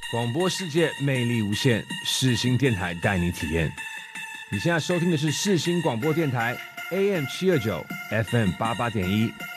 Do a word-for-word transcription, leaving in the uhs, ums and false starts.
广播世界魅力无限，世新电台带你体验。你现在收听的是世新广播电台 A M 七二九 F M 八八点一，